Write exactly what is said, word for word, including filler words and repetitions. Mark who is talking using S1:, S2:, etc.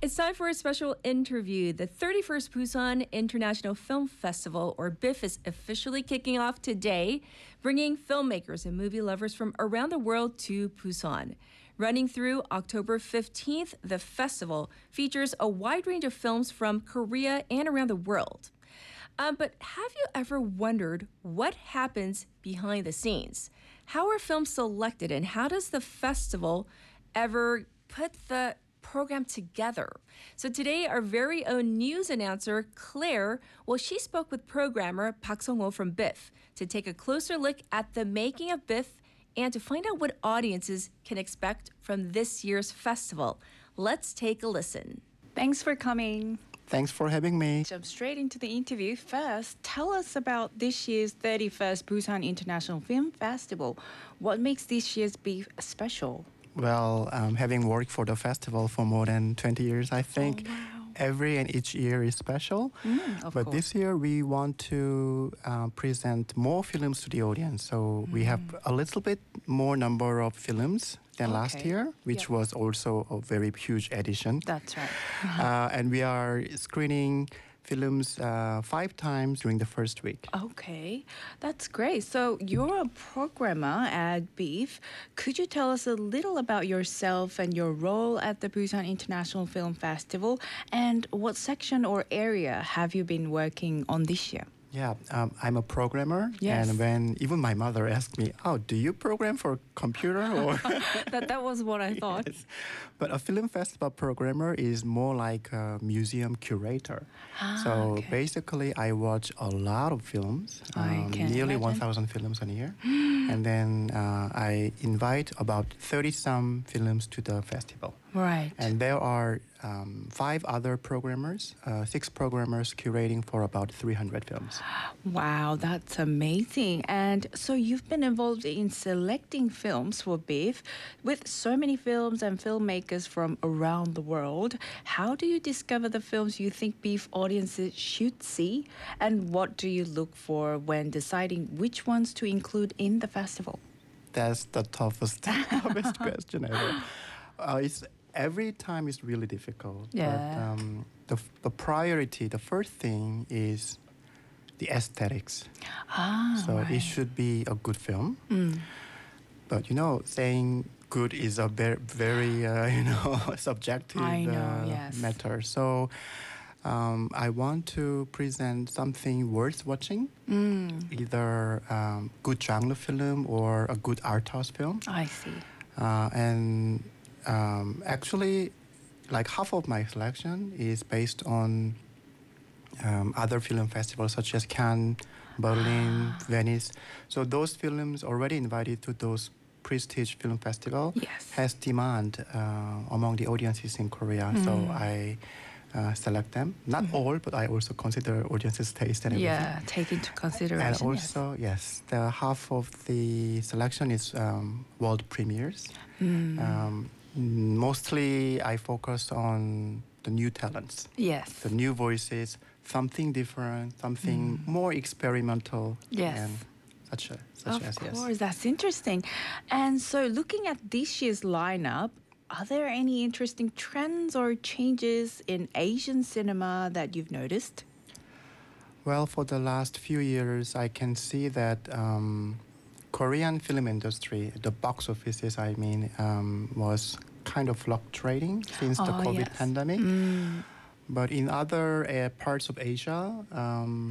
S1: It's time for a special interview. The thirty-first Busan International Film Festival, or B I F, is officially kicking off today, bringing filmmakers and movie lovers from around the world to Busan. Running through October fifteenth, the festival features a wide range of films from Korea and around the world. Um, but have you ever wondered what happens behind the scenes? How are films selected, and how does the festival ever put the program together? So today, our very own news announcer, Claire, well, she spoke with programmer Park Sung-ho from B I F to take a closer look at the making of B I F and to find out what audiences can expect from this year's festival. Let's take a listen.
S2: Thanks for coming.
S3: Thanks for having me.
S2: Jump straight into the interview. First, tell us about this year's thirty-first Busan International Film Festival. What makes this year's B I F special?
S3: Well, um, having worked for the festival for more than twenty years, I think
S2: Oh, wow.
S3: every and each year is special.
S2: Mm, of
S3: but
S2: course.
S3: this year we want to uh, present more films to the audience. So we have a little bit more number of films than last
S2: Okay.
S3: year, which
S2: Yeah.
S3: was also a very huge addition.
S2: That's right.
S3: uh, and we are screening films uh, five times during the first week.
S2: Okay, that's great. So you're a programmer at B I F. Could you tell us a little about yourself and your role at the Busan International Film Festival? And what section or area have you been working on this year?
S3: Yeah, um, I'm a programmer,
S2: Yes.
S3: and when even my mother asked me, "Oh, do you program for computer or?"
S2: that that was what I thought.
S3: Yes. But a film festival programmer is more like a museum curator.
S2: Ah,
S3: so
S2: okay.
S3: basically, I watch a lot of films,
S2: I can
S3: nearly
S2: imagine.
S3: one thousand films a year, and then uh, I invite about thirty some films to the festival.
S2: Right.
S3: And there are um, five other programmers, uh, six programmers curating for about three hundred films.
S2: Wow, that's amazing. And so you've been involved in selecting films for B I F with so many films and filmmakers from around the world. How do you discover the films you think B I F audiences should see? And what do you look for when deciding which ones to include in the festival?
S3: That's the toughest, toughest question ever. Uh, it's every time is really difficult.
S2: Yeah.
S3: But um, the the priority, the first thing is the aesthetics.
S2: Ah,
S3: so
S2: right.
S3: it should be a good film.
S2: Mm.
S3: But you know, saying good is a very, very uh, you know subjective
S2: I know,
S3: uh,
S2: yes.
S3: matter. So. Um, I want to present something worth watching,
S2: Mm.
S3: either um, good genre film or a good art house film.
S2: I see.
S3: Uh, and um, actually, like half of my selection is based on um, other film festivals such as Cannes, Berlin, Venice. So those films already invited to those prestige film festival
S2: Yes.
S3: has demand uh, among the audiences in Korea. So I uh, select them. Not all, but I also consider audiences' taste and everything.
S2: Yeah, take into consideration.
S3: And
S2: yes.
S3: also, yes, the half of the selection is um, world premieres.
S2: Mm.
S3: Um, mostly, I focus on the new talents,
S2: Yes.
S3: the new voices, something different, something more experimental.
S2: Yes.
S3: And such, a, such
S2: Of
S3: as yes.
S2: course, that's interesting. And so, looking at this year's lineup, are there any interesting trends or changes in Asian cinema that you've noticed?
S3: Well, for the last few years, I can see that um, Korean film industry, the box offices, I mean, um, was kind of fluctuating since the
S2: Oh,
S3: COVID
S2: yes.
S3: pandemic.
S2: Mm.
S3: But in other uh, parts of Asia, um,